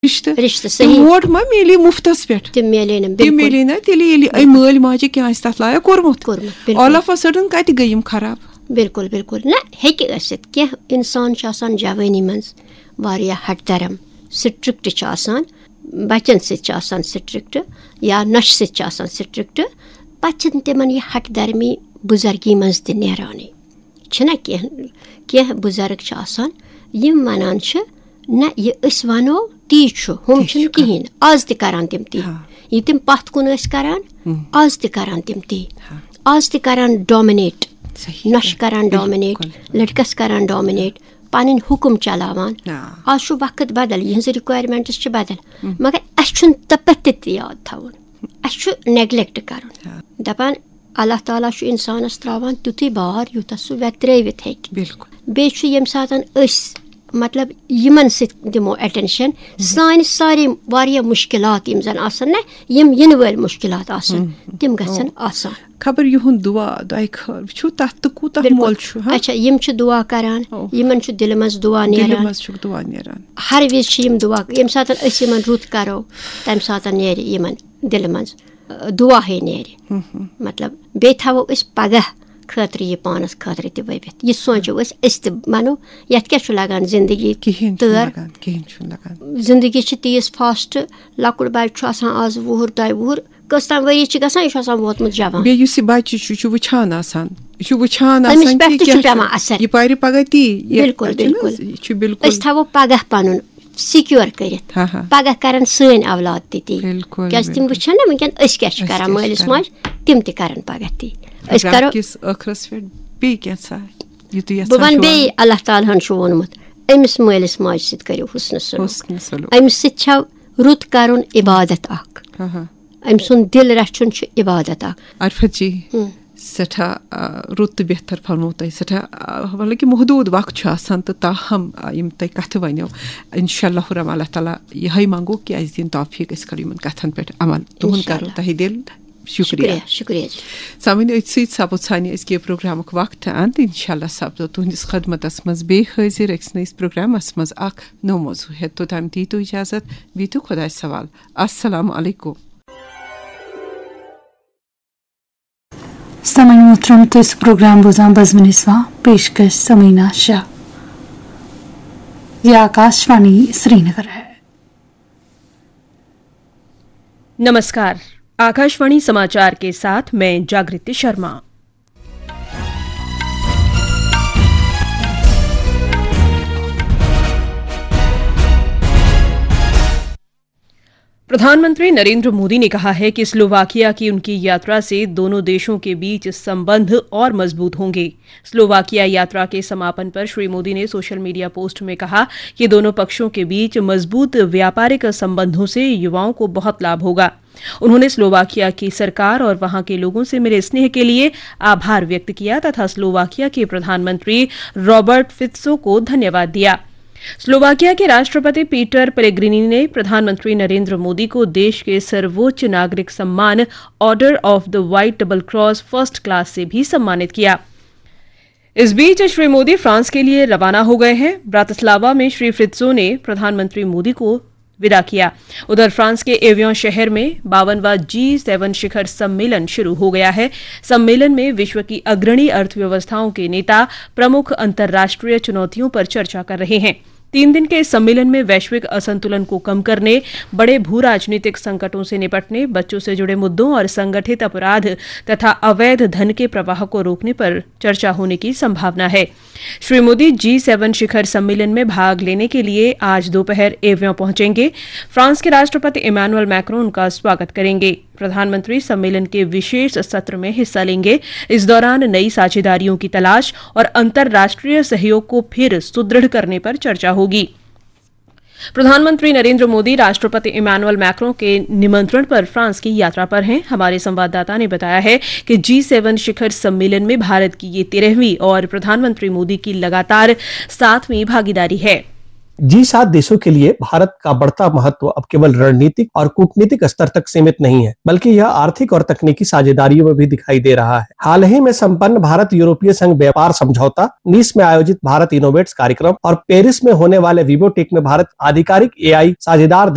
रिश्ते सही वोट मा मिली मुफ्तस पे तिम मिले ना तेली माल माजे क्या तथ लाया कोर्मुत ऑल ऑफ अ सडन कत गई खराब बिल्कुल बिल्कुल ना हेक गसित क्या इंसान आसान जवानी मंज वारिया हटदरम स्ट्रिक्ट आसान बचन से स्ट्रिक्ट या नश से स्ट्रिक्ट पचन तिमन यह हटदरमी बुजुर्गी मज त नेरानी छना क्या बुजुर्ग आसान यम वनान न यह वनो ती हम कहें आज तरान तिम ती यह तिम पथ कुन करान आज तरान तिम ती आज तरान डोमिनेट नश करान डोमिनेट लड़कस करान डोमिनेट पन हुकुम चलावान आज वक्त बदल यह रिक्वायरमेंट्स बदल मगर अस तपत याद थवन अस नेग्लेक्ट कर दपान अल्लाह ताला इंसानस त्रावान तुथु बार यूत सह वत्रवित बे यम सात मतलब यमन दिमो अटेंशन सान सारे वारिया मुश्किलात यम जन आसन न यम इन वाल मुश्किलात आसन तिम गसन आसान खबर युन दुआ दुआ खर छु तत कूता मोल छु अच्छा यम छु दुआ करान यमन छु दिल मज दुआ नेरान हर विज यम दुआ यम सात अस यमन रुत करो तम सात नेर यमन दिल मज दुआ है नेर मतलब बे थवो अस पगह खतर यह पानस खतर त वबित यह सोचो अस मनो यथ क्या लगान जिंदगी तर जिंदगी तीस फास्ट लकुट बच्चे आज वुहर तय वुहर कस तान वरी गसान यह वोतमुत जवान बच्चे वुछान असर पगह ती बिल्कुल बिल्कुल अस थवो पगह पन सिक्योर कर पगह करन सन औलाद ती क्या तिम वुछन ना वनकन अस क्या करान मालिस माज तिम त करन पगह ती बह वन बे अल्लाह ताला वोनमुत अमिस मालिस माज सत करो हुस्न सलूक अमिस सत रुत करन इबादत अम सुन दिल रचुन इबादत अरफत जी सठा रुत बेहतर फरमो तह सठा हालांकि महदूद वक्त तो ताहम यम तह कथ वनो इंशाअल्लाह अल्लाह ताला यही मंगो कि अस दिन तौफीक करो कथन पे अमल तुहद करो तह दिल शुक्रिया शुक्रिया सामिन सपो सानी प्रोग्राम वक्त अंत इंशाअल्लाह सपदो तुहदिस खदमतस मज बे हाजिर अक्स नईस प्रोग्रामस मज अख नो मौजू है तो तम दी तो इजाजत बीतु खुदा सवाल अस्सलाम अलैकुम समय मोहतरम तो इस प्रोग्राम बोजां बज़म-ए-निस्वा पेशकश समीना शाह। यह आकाशवाणी श्रीनगर है। नमस्कार, आकाशवाणी समाचार के साथ मैं जागृति शर्मा। प्रधानमंत्री नरेंद्र मोदी ने कहा है कि स्लोवाकिया की उनकी यात्रा से दोनों देशों के बीच संबंध और मजबूत होंगे। स्लोवाकिया यात्रा के समापन पर श्री मोदी ने सोशल मीडिया पोस्ट में कहा कि दोनों पक्षों के बीच मजबूत व्यापारिक संबंधों से युवाओं को बहुत लाभ होगा। उन्होंने स्लोवाकिया की सरकार और वहां के लोगों से मिले स्नेह के लिए आभार व्यक्त किया तथा स्लोवाकिया के प्रधानमंत्री रॉबर्ट फित्सो को धन्यवाद दिया। स्लोवाकिया के राष्ट्रपति पीटर पेलेग्रिनी ने प्रधानमंत्री नरेंद्र मोदी को देश के सर्वोच्च नागरिक सम्मान order of the white double cross first class से भी सम्मानित किया। इस बीच श्री मोदी फ्रांस के लिए रवाना हो गए हैं। ब्रातिस्लावा में श्री फित्सो ने प्रधानमंत्री मोदी को विदा किया। उधर फ्रांस के एवियन शहर में 52वां G7 शिखर सम्मेलन शुरू हो गया है। सम्मेलन में विश्व की अग्रणी अर्थव्यवस्थाओं के नेता प्रमुख अंतर्राष्ट्रीय चुनौतियों पर चर्चा कर रहे हैं। 3 दिन के इस सम्मेलन में वैश्विक असंतुलन को कम करने, बड़े भू राजनीतिक संकटों से निपटने, बच्चों से जुड़े मुद्दों और संगठित अपराध तथा अवैध धन के प्रवाह को रोकने पर चर्चा होने की संभावना है। श्री मोदी G7 शिखर सम्मेलन में भाग लेने के लिए आज दोपहर एवियन पहुंचेंगे। फ्रांस के राष्ट्रपति इमैनुअल मैक्रोन का स्वागत करेंगे। प्रधानमंत्री सम्मेलन के विशेष सत्र में हिस्सा लेंगे। इस दौरान नई साझेदारियों की तलाश और अंतर्राष्ट्रीय सहयोग को फिर सुदृढ़ करने पर चर्चा होगी। प्रधानमंत्री नरेंद्र मोदी राष्ट्रपति इमैनुअल मैक्रों के निमंत्रण पर फ्रांस की यात्रा पर हैं। हमारे संवाददाता ने बताया है कि G7 शिखर सम्मेलन में भारत की ये 13वीं और प्रधानमंत्री मोदी की लगातार 7वीं भागीदारी है। G7 देशों के लिए भारत का बढ़ता महत्व अब केवल रणनीतिक और कूटनीतिक स्तर तक सीमित नहीं है, बल्कि यह आर्थिक और तकनीकी साझेदारियों में भी दिखाई दे रहा है। हाल ही में संपन्न भारत यूरोपीय संघ व्यापार समझौता, नीस में आयोजित भारत इनोवेट्स कार्यक्रम और पेरिस में होने वाले विवो टेक में भारत आधिकारिक AI साझेदार